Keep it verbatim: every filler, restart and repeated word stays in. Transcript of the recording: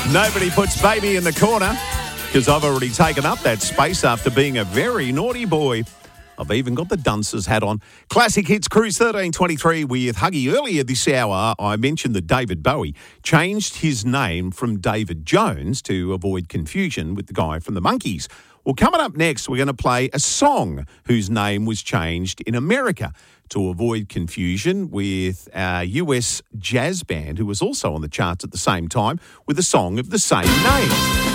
Nobody puts baby in the corner because I've already taken up that space after being a very naughty boy. I've even got the dunce's hat on. Classic Hits Cruise thirteen twenty-three with Huggy. Earlier this hour, I mentioned that David Bowie changed his name from David Jones to avoid confusion with the guy from the Monkees. Well, coming up next, we're going to play a song whose name was changed in America to avoid confusion with a U S jazz band who was also on the charts at the same time with a song of the same name.